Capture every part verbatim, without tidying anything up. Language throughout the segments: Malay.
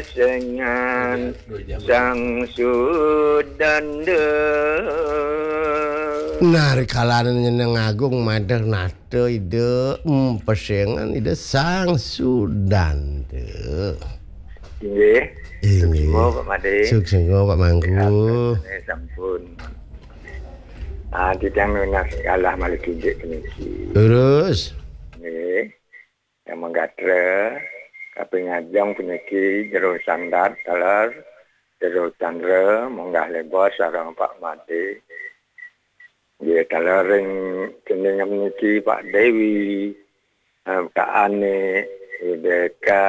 pasengan sang sudan de. Nah, rekalan nyeneng agung mader nate ide hmm, pasengan ide sang sudan de. Nggih. Inggih. Sukses Pak Made. Sukses Pak Mangku. Sampun. Ah, titiang nunas kalah malah kinjek peniki. Terus. Nggih. Yang menggadre kaping ajang puniki jero sandar taler jero candra munggah lebos sareng Pak Made. Nggih taler ring kening puniki Pak Dewi. Uh, Kak Ane, Rebecca,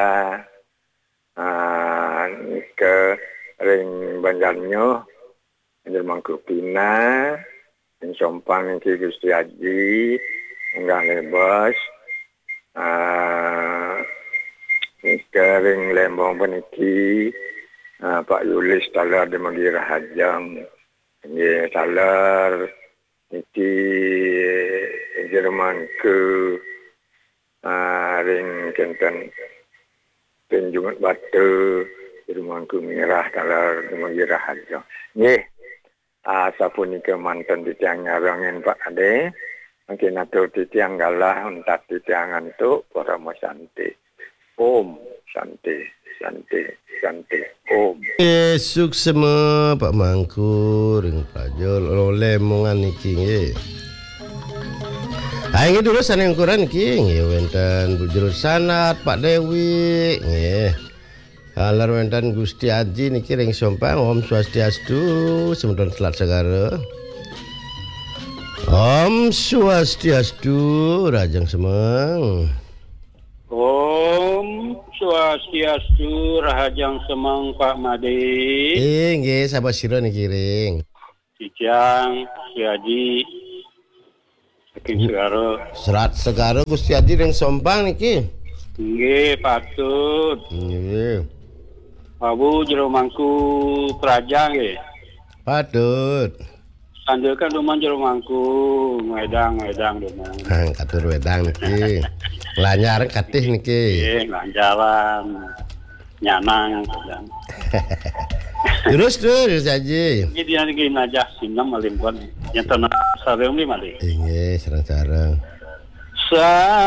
uh, ke ring Banjarnyo, Banjar Mangkupina, ring Sompang Ki Gusti Haji, munggah lebos. Uh, Ring Lembong peniki uh, Pak Yulis taler di Mengira Hajang nggih taler niki Jerman ke uh, ring kenten Penjungat Batu Jerman ke Merah taler di Mengira Hajang nggih uh, sapunika manten titiang ngarangin Pak Ade mungkin atur titiang galah untat titiangan tu para masanti. Om, santai, santai, santai, Om. Esuk semua Pak Mangku, ring pajol, oleh mongan niki nggih. Ha inggih dulu saneng ukuran niki nggih wonten Bu Juru Sanat Pak Dewi nggih. Halar wonten Gusti Haji niki ring Sompang Om Swastiastu, semeton selat segara. Om Swastiastu, rajang semeng. Om Swastiastu, rahajang semang Pak Made. Eh, nggih, sabar sira niki ring. Titiang Si Haji saking segara. Serat segara Gusti Haji ring Sompang niki. Nggih, patut. Nggih. Abu jero mangku praja nggih. Patut. Sandekan rumah jero mangku ngedang-ngedang rumah. Hang katur wedang niki. Lanyar katih niki. Nggih, lanjaran nyanang sedang. Terus terus Haji. Iki dia iki najah sinam malimpun. Yang tanah sareng li mali. Nggih, sareng-sareng. Sa